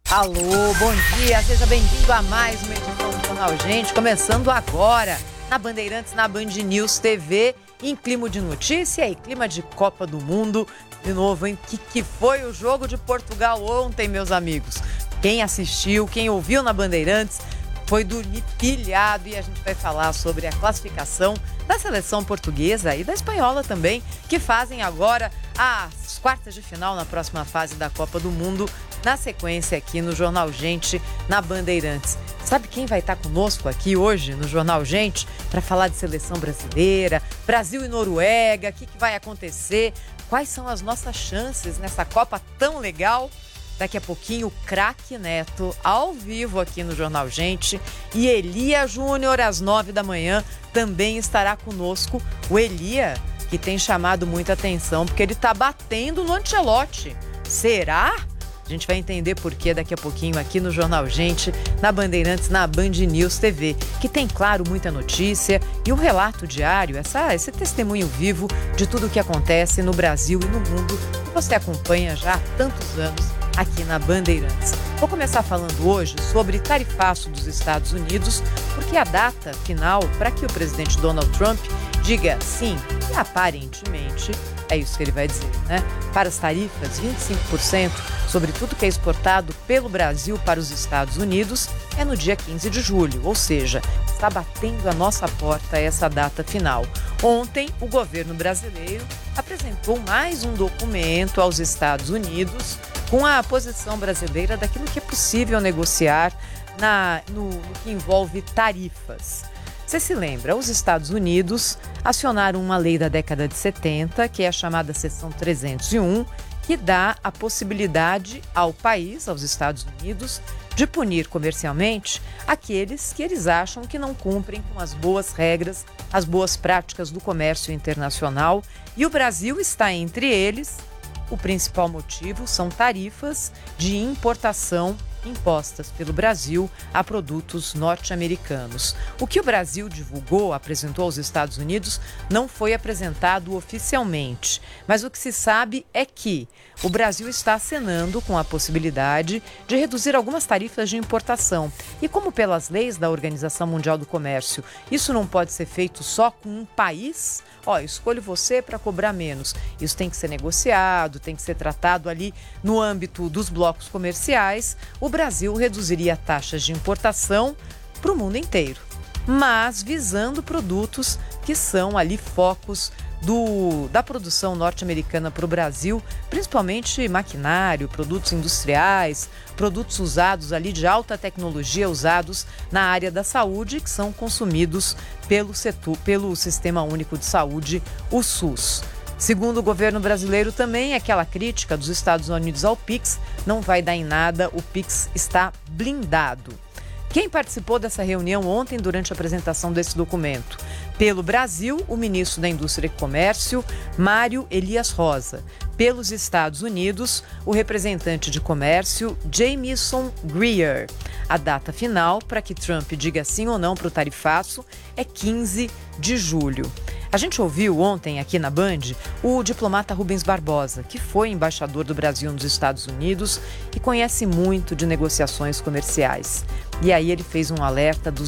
Alô, bom dia, seja bem-vindo a mais uma edição do Jornal Gente, começando agora na Bandeirantes, na Band News TV, em clima de notícia e clima de Copa do Mundo. De novo, hein? Que foi o jogo de Portugal ontem, meus amigos? Quem assistiu, quem ouviu na Bandeirantes, foi dormir pilhado e a gente vai falar sobre a classificação da seleção portuguesa e da espanhola também, que fazem agora as quartas de final na próxima fase da Copa do Mundo, na sequência aqui no Jornal Gente, na Bandeirantes. Sabe quem vai estar conosco aqui hoje no Jornal Gente para falar de seleção brasileira, Brasil e Noruega, o que vai acontecer, quais são as nossas chances nessa Copa tão legal? Daqui a pouquinho, o craque Neto, ao vivo aqui no Jornal Gente. E Elia Júnior, às 9 da manhã, também estará conosco. O Elia, que tem chamado muita atenção, porque ele está batendo no Ancelotti. Será? A gente vai entender por quê daqui a pouquinho aqui no Jornal Gente, na Bandeirantes, na Band News TV, que tem, claro, muita notícia e um relato diário, esse testemunho vivo de tudo o que acontece no Brasil e no mundo, que você acompanha já há tantos anos aqui na Bandeirantes. Vou começar falando hoje sobre tarifaço dos Estados Unidos, porque a data final para que o presidente Donald Trump diga sim, e aparentemente é isso que ele vai dizer, né? Para as tarifas, 25% sobre tudo que é exportado pelo Brasil para os Estados Unidos é no dia 15 de julho, ou seja, está batendo a nossa porta essa data final. Ontem, o governo brasileiro apresentou mais um documento aos Estados Unidos com a posição brasileira daquilo que é possível negociar no que envolve tarifas. Você se lembra, os Estados Unidos acionaram uma lei da década de 70, que é a chamada Seção 301, que dá a possibilidade ao país, aos Estados Unidos, de punir comercialmente aqueles que eles acham que não cumprem com as boas regras, as boas práticas do comércio internacional. E o Brasil está entre eles. O principal motivo são tarifas de importação impostas pelo Brasil a produtos norte-americanos. O que o Brasil divulgou, apresentou aos Estados Unidos, não foi apresentado oficialmente. Mas o que se sabe é que o Brasil está acenando com a possibilidade de reduzir algumas tarifas de importação. E como pelas leis da Organização Mundial do Comércio, isso não pode ser feito só com um país, escolho você para cobrar menos. Isso tem que ser negociado, tem que ser tratado ali no âmbito dos blocos comerciais. O Brasil reduziria taxas de importação para o mundo inteiro, mas visando produtos que são ali focos da produção norte-americana para o Brasil, principalmente maquinário, produtos industriais, produtos usados ali de alta tecnologia, usados na área da saúde, que são consumidos pelo Sistema Único de Saúde, o SUS. Segundo o governo brasileiro também, aquela crítica dos Estados Unidos ao PIX não vai dar em nada, o PIX está blindado. Quem participou dessa reunião ontem durante a apresentação desse documento? Pelo Brasil, o ministro da Indústria e Comércio, Mário Elias Rosa. Pelos Estados Unidos, o representante de comércio, Jamieson Greer. A data final para que Trump diga sim ou não para o tarifaço é 15 de julho. A gente ouviu ontem aqui na Band o diplomata Rubens Barbosa, que foi embaixador do Brasil nos Estados Unidos e conhece muito de negociações comerciais. E aí ele fez um alerta dos